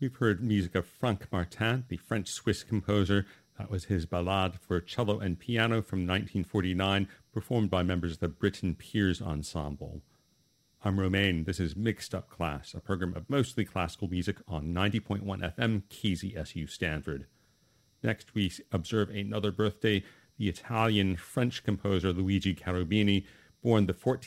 We've heard music of Franck Martin, the French-Swiss composer. That was his Ballade for cello and piano from 1949, performed by members of the Britten Peers Ensemble. I'm Romain. This is Mixed Up Class, a program of mostly classical music on 90.1 FM KZSU Stanford. Next, we observe another birthday, the Italian-French composer Luigi Cherubini, born the 14th